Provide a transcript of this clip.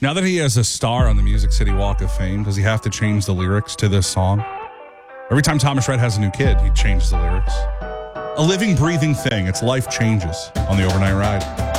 Now that he has a star on the Music City Walk of Fame, does he have to change the lyrics to this song? Every time Thomas Rhett has a new kid, he changes the lyrics. A living, breathing thing. Its life changes on the Overnight Ride.